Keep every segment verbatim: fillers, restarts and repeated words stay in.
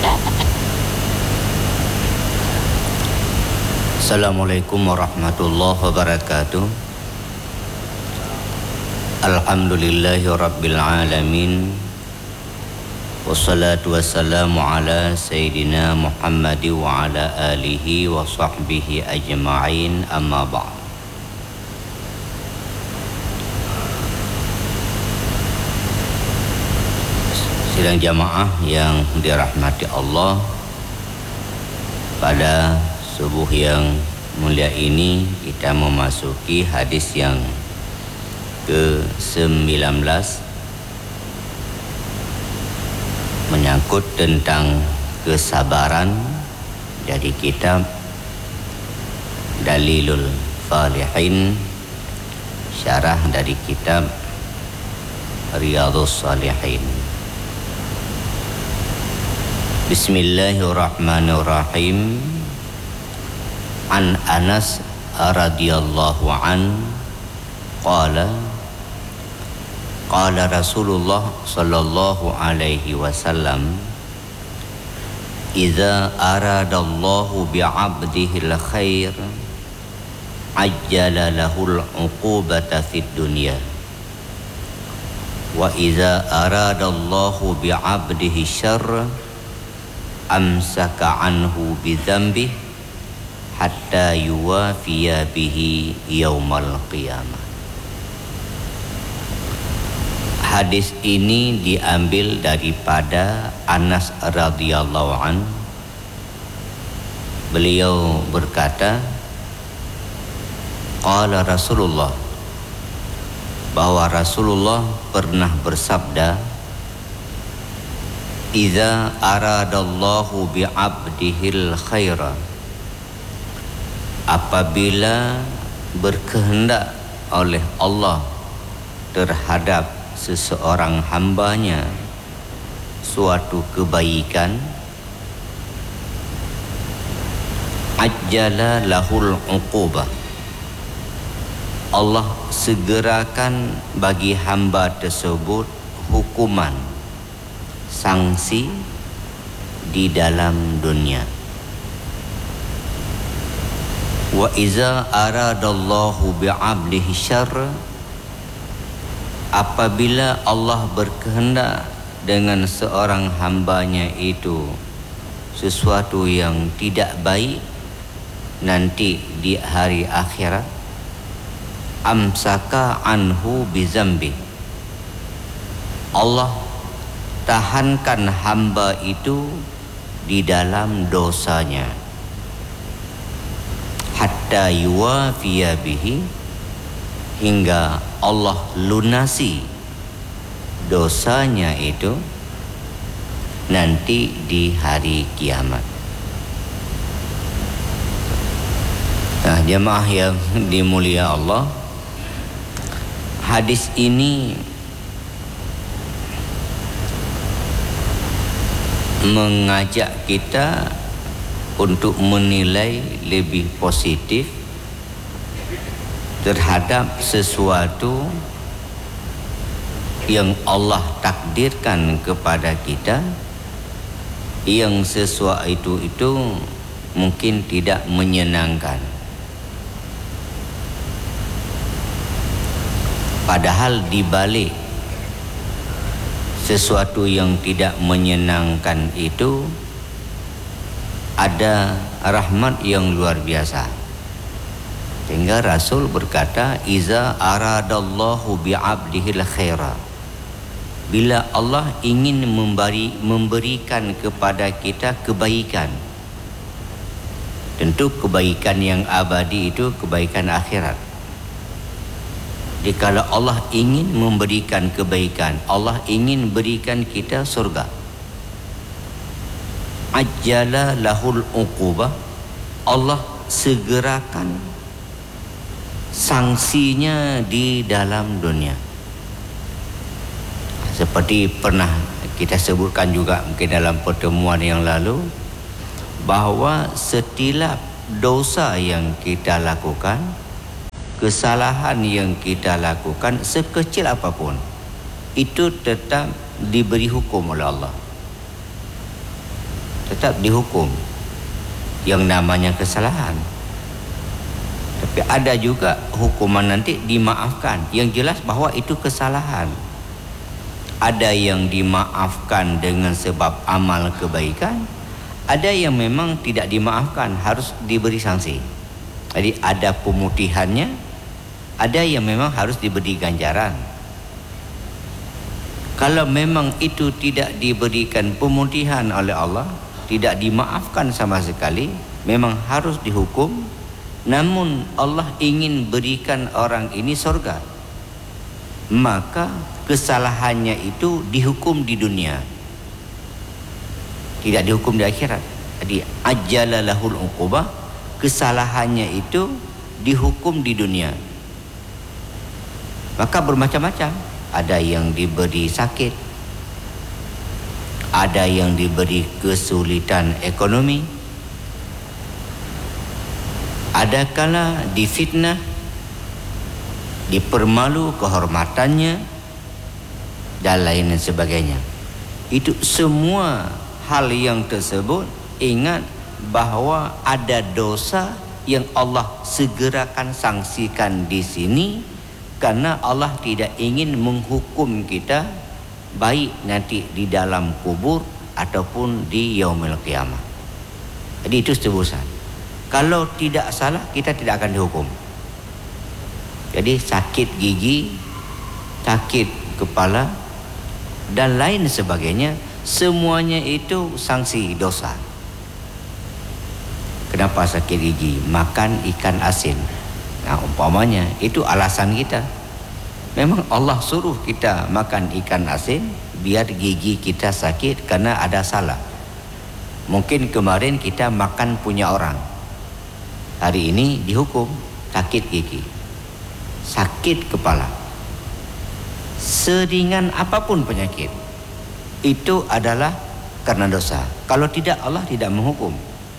Assalamualaikum warahmatullahi wabarakatuh. Alhamdulillahi rabbil alamin. Wassalatu wassalamu ala Sayyidina Muhammad wa ala alihi wa sahbihi ajma'in, amma ba'd. Sidang jamaah yang dirahmati Allah, pada subuh yang mulia ini kita memasuki hadis yang ke sembilan belas menyangkut tentang kesabaran dari kitab Dalilul Falihin, syarah dari kitab Riyadhus Shalihin. Bismillahirrahmanirrahim. An Anas radhiyallahu an qala qala Rasulullah sallallahu alaihi wasallam, idza aradallahu bi'abdihi al-khair ajjala lahul uqubata fid dunya, wa idza aradallahu bi'abdihi syarra amsaka anhu bidzambihi hatta yuwafiya bihi yaumal qiyamah. Hadis ini diambil daripada Anas radhiyallahu an. Beliau berkata, qala Rasulullah, bahwa Rasulullah pernah bersabda, idza aradallahu bi'abdihil khaira, apabila berkehendak oleh Allah terhadap seseorang hambanya suatu kebaikan, ajjala lahul uqubah, Allah segerakan bagi hamba tersebut hukuman, sanksi di dalam dunia. Wa iza aradallahu bi'abdihi syarra, apabila Allah berkehendak dengan seorang hambanya itu sesuatu yang tidak baik nanti di hari akhirat, amsaka anhu bizambi, Allah tahankan hamba itu di dalam dosanya, hatta yuwafiya bihi, hingga Allah lunasi dosanya itu nanti di hari kiamat. Nah, jemaah yang dimulia Allah, hadis ini mengajak kita untuk menilai lebih positif terhadap sesuatu yang Allah takdirkan kepada kita, yang sesuatu itu, itu mungkin tidak menyenangkan. Padahal di balik sesuatu yang tidak menyenangkan itu ada rahmat yang luar biasa. Sehingga Rasul berkata, iza aradallahu bi'abdihil khaira, bila Allah ingin memberi, memberikan kepada kita kebaikan, tentu kebaikan yang abadi itu kebaikan akhirat. Jadi kalau Allah ingin memberikan kebaikan, Allah ingin berikan kita surga, ajjala lahul uqubah, Allah segerakan sanksinya di dalam dunia. Seperti pernah kita sebutkan juga mungkin dalam pertemuan yang lalu, bahwa setiap dosa yang kita lakukan, kesalahan yang kita lakukan sekecil apapun, itu tetap diberi hukum oleh Allah. tetap dihukum yang namanya kesalahan. Tapi ada juga hukuman nanti dimaafkan. Yang jelas bahwa itu kesalahan. Ada yang dimaafkan dengan sebab amal kebaikan, ada yang memang tidak dimaafkan, harus diberi sanksi. Jadi ada pemutihannya, ada yang memang harus diberi ganjaran. Kalau memang itu tidak diberikan pemutihan oleh Allah, tidak dimaafkan sama sekali, memang harus dihukum. Namun Allah ingin berikan orang ini surga, maka kesalahannya itu dihukum di dunia, tidak dihukum di akhirat. Jadi ajjalalahul uqubah, kesalahannya itu dihukum di dunia. Maka bermacam-macam, ada yang diberi sakit, ada yang diberi kesulitan ekonomi, ada kala difitnah, dipermalu kehormatannya, dan lain sebagainya. Itu semua hal yang tersebut, ingat bahwa ada dosa yang Allah segerakan sanksikan di sini, karena Allah tidak ingin menghukum kita baik nanti di dalam kubur ataupun di yaumil qiyamah. Jadi itu tebusan. Kalau tidak salah, kita tidak akan dihukum. Jadi sakit gigi, sakit kepala, dan lain sebagainya, semuanya itu sanksi dosa. Kenapa sakit gigi? Makan ikan asin. Nah, umpamanya itu alasan kita. Memang Allah suruh kita makan ikan asin biar gigi kita sakit karena ada salah. Mungkin kemarin kita makan punya orang, hari ini dihukum sakit gigi, sakit kepala, seringan apapun penyakit, itu adalah karena dosa. Kalau tidak, Allah tidak menghukum.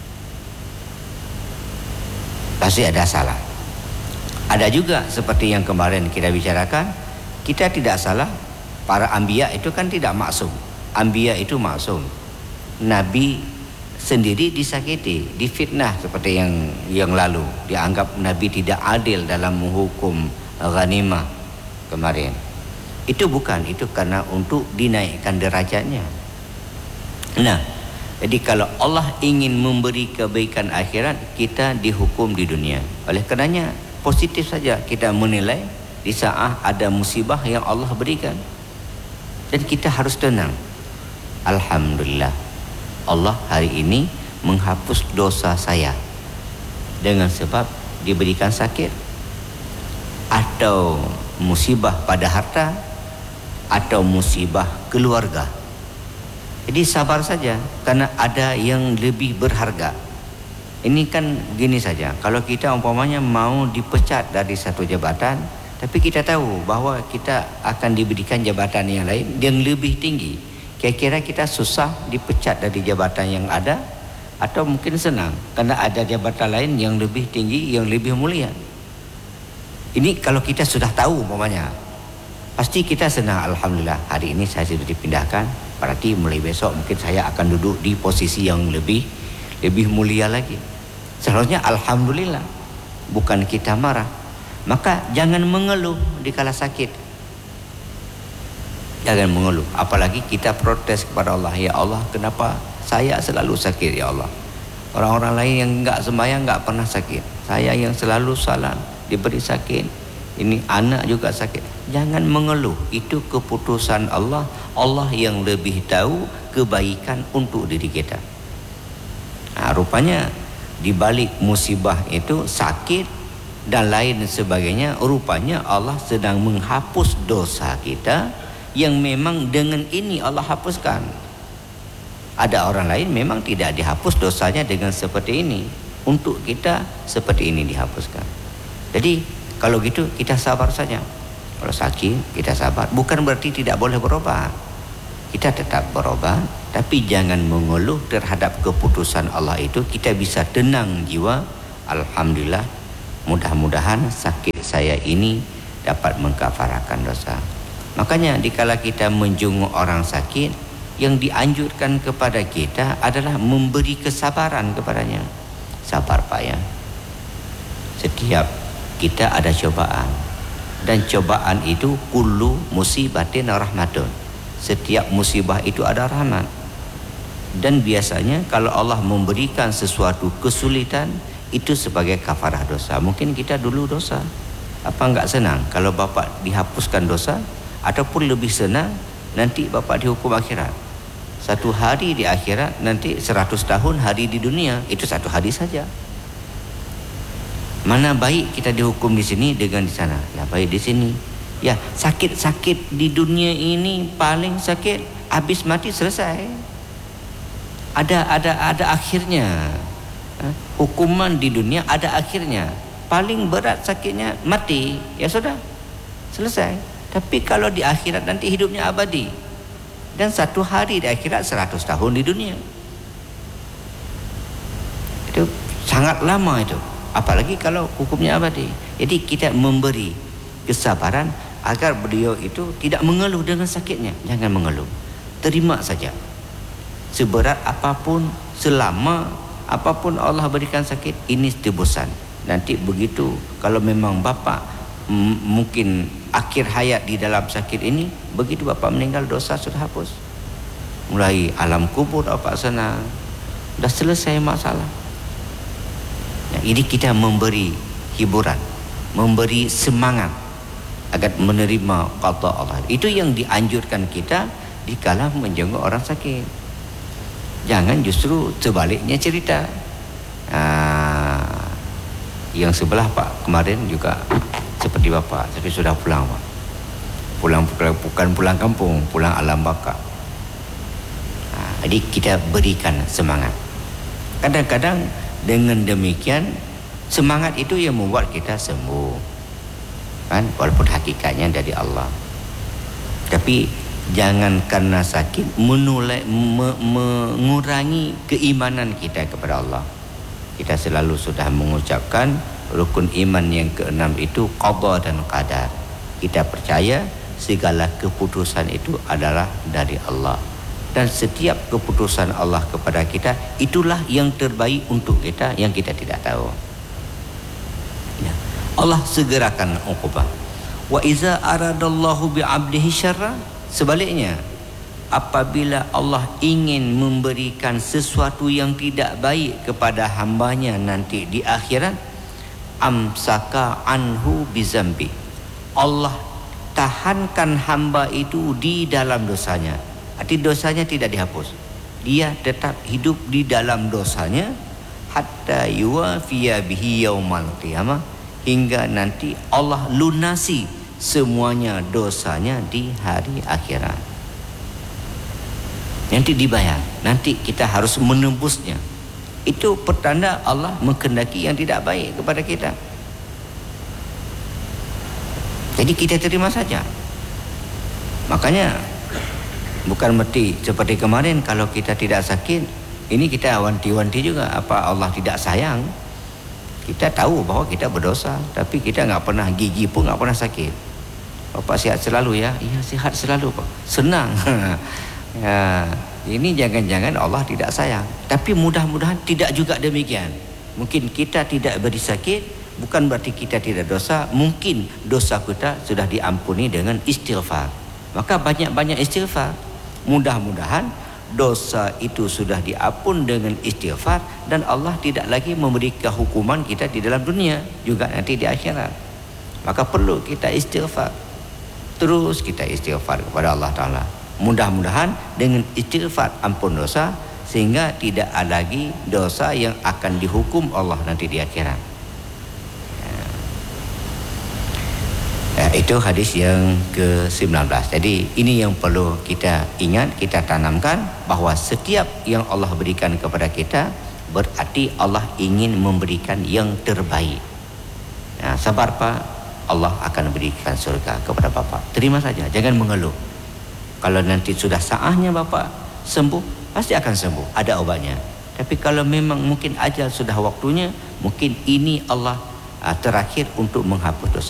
Pasti ada salah. Ada juga seperti yang kemarin kita bicarakan, kita tidak salah. Para anbiya itu kan tidak maksum. Anbiya itu maksum. Nabi sendiri disakiti, difitnah seperti yang yang lalu. Dianggap Nabi tidak adil dalam menghukum ghanimah kemarin. Itu bukan, itu karena untuk dinaikkan derajatnya. Nah, jadi kalau Allah ingin memberi kebaikan akhirat, kita dihukum di dunia. Oleh karenanya positif saja kita menilai di saat ada musibah yang Allah berikan. Dan kita harus tenang. Alhamdulillah, Allah hari ini menghapus dosa saya dengan sebab diberikan sakit atau musibah pada harta atau musibah keluarga. Jadi sabar saja, karena ada yang lebih berharga. Ini kan gini saja, kalau kita umpamanya mau dipecat dari satu jabatan, tapi kita tahu bahwa kita akan diberikan jabatan yang lain yang lebih tinggi, kira-kira kita susah dipecat dari jabatan yang ada, atau mungkin senang karena ada jabatan lain yang lebih tinggi, yang lebih mulia. Ini kalau kita sudah tahu umpamanya, pasti kita senang. Alhamdulillah, hari ini saya sudah dipindahkan, berarti mulai besok mungkin saya akan duduk di posisi yang lebih lebih mulia lagi. Seharusnya alhamdulillah, bukan kita marah. Maka jangan mengeluh di kala sakit. Jangan mengeluh, apalagi kita protes kepada Allah. Ya Allah, kenapa saya selalu sakit ya Allah? Orang-orang lain yang enggak sembahyang enggak pernah sakit, saya yang selalu salat diberi sakit. Ini anak juga sakit. Jangan mengeluh, itu keputusan Allah. Allah yang lebih tahu kebaikan untuk diri kita. Nah, rupanya di balik musibah itu sakit dan lain sebagainya, rupanya Allah sedang menghapus dosa kita yang memang dengan ini Allah hapuskan. Ada orang lain memang tidak dihapus dosanya dengan seperti ini, untuk kita seperti ini dihapuskan. Jadi kalau gitu kita sabar saja. Kalau sakit kita sabar, bukan berarti tidak boleh berobat. Kita tetap berobat, tapi jangan mengeluh terhadap keputusan Allah itu. Kita bisa tenang jiwa. Alhamdulillah, mudah-mudahan sakit saya ini dapat mengkafarakan dosa. Makanya dikala kita menjenguk orang sakit, yang dianjurkan kepada kita adalah memberi kesabaran kepadanya. Sabar Pak ya. Setiap kita ada cobaan, dan cobaan itu kullu musibatin rahmatun. Setiap musibah itu ada rahmat. Dan biasanya kalau Allah memberikan sesuatu kesulitan, itu sebagai kafarah dosa. Mungkin kita dulu dosa, apa enggak senang kalau Bapak dihapuskan dosa? Ataupun lebih senang nanti Bapak dihukum akhirat. Satu hari di akhirat, nanti seratus tahun hari di dunia, itu satu hari saja. Mana baik kita dihukum di sini dengan di sana? Ya baik di sini. Ya sakit-sakit di dunia ini paling sakit, habis mati selesai. Ada ada ada akhirnya. Hukuman di dunia ada akhirnya. Paling berat sakitnya mati, ya sudah selesai. Tapi kalau di akhirat nanti hidupnya abadi, dan satu hari di akhirat seratus tahun di dunia. Itu sangat lama itu. Apalagi kalau hukumnya abadi. Jadi kita memberi kesabaran agar beliau itu tidak mengeluh dengan sakitnya. Jangan mengeluh, terima saja. Seberat apapun, selama apapun Allah berikan sakit, ini tebusan. Nanti begitu kalau memang Bapak m- mungkin akhir hayat di dalam sakit ini, begitu Bapak meninggal, dosa sudah hapus. Mulai alam kubur Bapak sana, sudah selesai masalah. Nah, ini kita memberi hiburan, memberi semangat agar menerima qada Allah. Itu yang dianjurkan kita dikala menjenguk orang sakit. Jangan justru sebaliknya cerita. Nah, yang sebelah Pak kemarin juga seperti Bapak, tapi sudah pulang Pak. Pulang bukan pulang kampung, pulang alam baka. Nah, jadi kita berikan semangat. Kadang-kadang dengan demikian semangat itu yang membuat kita sembuh, kan? Walaupun hakikatnya dari Allah. Tapi jangan karena sakit menulai, me, mengurangi keimanan kita kepada Allah. Kita selalu sudah mengucapkan rukun iman yang keenam itu qada dan qadar. Kita percaya segala keputusan itu adalah dari Allah, dan setiap keputusan Allah kepada kita itulah yang terbaik untuk kita, yang kita tidak tahu. Ya. Allah segerakan uqubah. Wa iza aradallahu bi'abdihi syarra, sebaliknya apabila Allah ingin memberikan sesuatu yang tidak baik kepada hambanya nanti di akhirat, amsaka anhu bizambi, Allah tahankan hamba itu di dalam dosanya. Arti dosanya tidak dihapus, dia tetap hidup di dalam dosanya hatta yuwafiya bihi yaumal qiyamah, hingga nanti Allah lunasi semuanya dosanya di hari akhirat. Nanti dibayar, nanti kita harus menembusnya. Itu pertanda Allah menghendaki yang tidak baik kepada kita. Jadi kita terima saja. Makanya bukan mesti seperti kemarin kalau kita tidak sakit, ini kita wanti-wanti juga apa Allah tidak sayang. Kita tahu bahwa kita berdosa, tapi kita nggak pernah, gigi pun nggak pernah sakit. Bapak sehat selalu ya? Iya sehat selalu Pak. Senang. Ya, ini jangan-jangan Allah tidak sayang. Tapi mudah-mudahan tidak juga demikian. Mungkin kita tidak beri sakit, bukan berarti kita tidak dosa. Mungkin dosa kita sudah diampuni dengan istighfar. Maka banyak-banyak istighfar. Mudah-mudahan dosa itu sudah diampun dengan istighfar, dan Allah tidak lagi memberikan hukuman kita di dalam dunia, juga nanti di akhirat. Maka perlu kita istighfar. Terus kita istighfar kepada Allah Ta'ala. Mudah-mudahan dengan istighfar ampun dosa, sehingga tidak ada lagi dosa yang akan dihukum Allah nanti di akhirat. Ya, itu hadis yang ke sembilan belas. Jadi ini yang perlu kita ingat, kita tanamkan, bahwa setiap yang Allah berikan kepada kita berarti Allah ingin memberikan yang terbaik. Nah, sabar Pak, Allah akan berikan surga kepada Bapak. Terima saja, jangan mengeluh. Kalau nanti sudah saatnya Bapak sembuh, pasti akan sembuh, ada obatnya. Tapi kalau memang mungkin ajal sudah waktunya, mungkin ini Allah uh, terakhir untuk menghapus dosa